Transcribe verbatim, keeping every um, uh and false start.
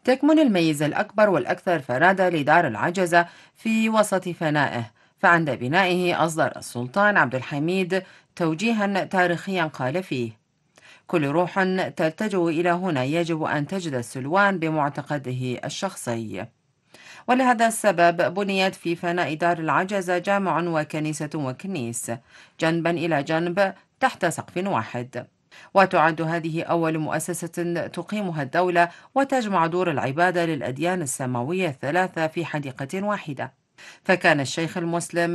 تكمن الميزة الأكبر والأكثر فرادة لدار العجزة في وسط فنائه، فعند بنائه أصدر السلطان عبد الحميد توجيها تاريخيا قال فيه: كل روح تتجه إلى هنا يجب أن تجد السلوان بمعتقده الشخصي. ولهذا السبب بنيت في فناء دار العجزة جامع وكنيسة وكنيس جنبا إلى جنب تحت سقف واحد. وتعد هذه أول مؤسسة تقيمها الدولة وتجمع دور العبادة للأديان السماوية الثلاثة في حديقة واحدة. فكان الشيخ المسلم